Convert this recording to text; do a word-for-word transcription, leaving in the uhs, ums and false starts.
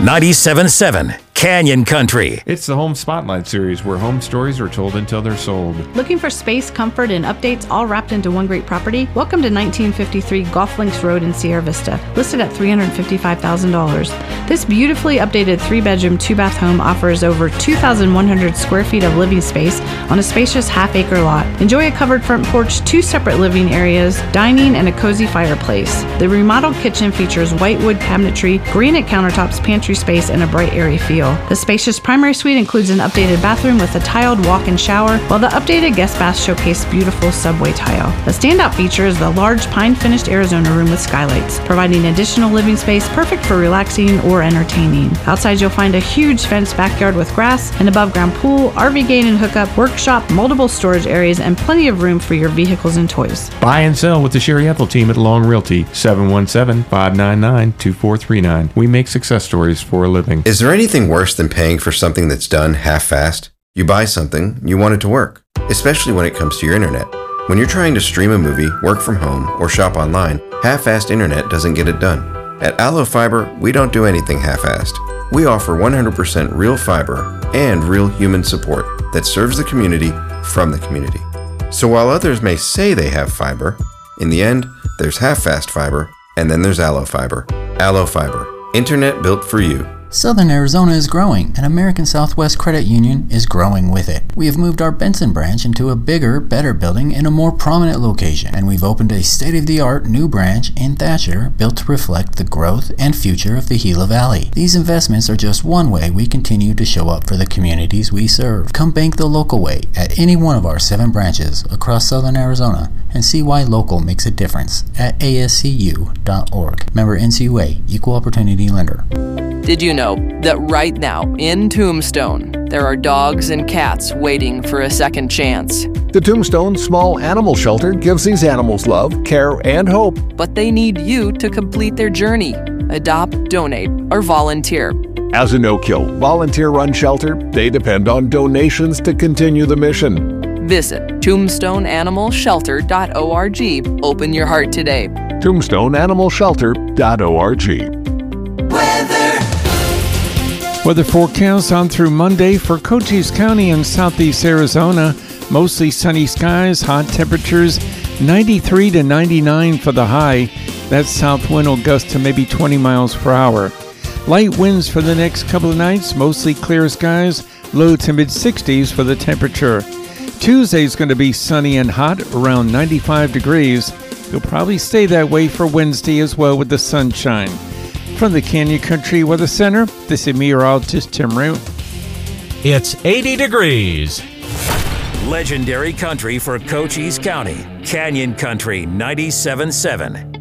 ninety-seven point seven Canyon Country. It's the Home Spotlight series where home stories are told until they're sold. Looking for space, comfort, and updates all wrapped into one great property? Welcome to nineteen fifty-three Golf Links Road in Sierra Vista, listed at three hundred fifty-five thousand dollars. This beautifully updated three-bedroom, two-bath home offers over two thousand one hundred square feet of living space on a spacious half-acre lot. Enjoy a covered front porch, two separate living areas, dining, and a cozy fireplace. The remodeled kitchen features white wood cabinetry, granite countertops, pantry space, and a bright, airy feel. The spacious primary suite includes an updated bathroom with a tiled walk-in shower, while the updated guest baths showcase beautiful subway tile. The standout feature is the large pine-finished Arizona room with skylights, providing additional living space perfect for relaxing or entertaining. Outside, you'll find a huge fenced backyard with grass, an above-ground pool, R V gate and hookup, workshop, multiple storage areas, and plenty of room for your vehicles and toys. Buy and sell with the Sherry Ethel team at Long Realty, seven one seven, five nine nine, two four three nine. We make success stories for a living. Is there anything worse than paying for something that's done half-assed? You buy something, you want it to work, especially when it comes to your internet. When you're trying to stream a movie, work from home, or shop online, half-assed internet doesn't get it done. At Allo Fiber, we don't do anything half-assed. We offer one hundred percent real fiber and real human support that serves the community from the community. So while others may say they have fiber, in the end, there's half-fast fiber, and then there's Allo Fiber. Allo Fiber, internet built for you. Southern Arizona is growing, and American Southwest Credit Union is growing with it. We have moved our Benson branch into a bigger, better building in a more prominent location, and we've opened a state-of-the-art new branch in Thatcher built to reflect the growth and future of the Gila Valley. These investments are just one way we continue to show up for the communities we serve. Come bank the local way at any one of our seven branches across Southern Arizona and see why local makes a difference at A S C U dot org. Member N C U A, Equal Opportunity Lender. Did you know that right now in Tombstone, there are dogs and cats waiting for a second chance? The Tombstone Small Animal Shelter gives these animals love, care, and hope. But they need you to complete their journey. Adopt, donate, or volunteer. As a no-kill, volunteer-run shelter, they depend on donations to continue the mission. Visit tombstone animal shelter dot org. Open your heart today. tombstone animal shelter dot org. Weather forecast on through Monday for Cochise County and southeast Arizona. Mostly sunny skies, hot temperatures, ninety-three to ninety-nine for the high. That south wind will gust to maybe twenty miles per hour. Light winds for the next couple of nights, mostly clear skies, low to mid sixties for the temperature. Tuesday's going to be sunny and hot, around ninety-five degrees. It'll probably stay that way for Wednesday as well with the sunshine. From the Canyon Country Weather Center, this is meteorologist Tim Root. It's eighty degrees. Legendary country for Cochise County. Canyon Country ninety-seven point seven.